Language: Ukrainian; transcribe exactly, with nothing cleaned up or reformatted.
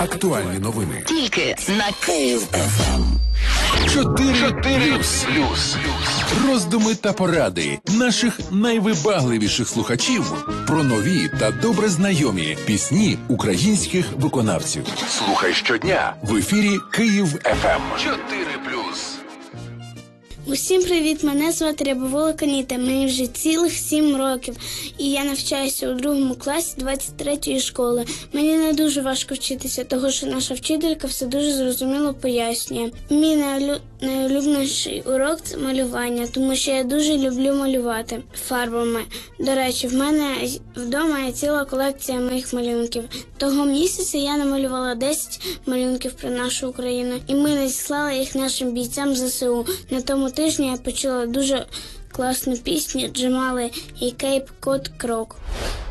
Актуальні новини. Тільки на Київ еф ем. Чотири плюс. Роздуми та поради наших найвибагливіших слухачів про нові та добре знайомі пісні українських виконавців. Слухай щодня в ефірі Київ еф ем. Чотири плюс. Усім привіт, мене звати Рябовола Аніта, мені вже цілих сім років, і я навчаюся у другому класі двадцять третьої школи. Мені не дуже важко вчитися, тому що наша вчителька все дуже зрозуміло пояснює. Мій найлю... найулюбленіший урок – це малювання, тому що я дуже люблю малювати фарбами. До речі, в мене вдома є ціла колекція моїх малюнків. Того місяця я намалювала десять малюнків про нашу Україну, і ми надіслали їх нашим бійцям зе се у. На тому тижні я почула дуже класну пісню Джамали і Кейп Кот Крок.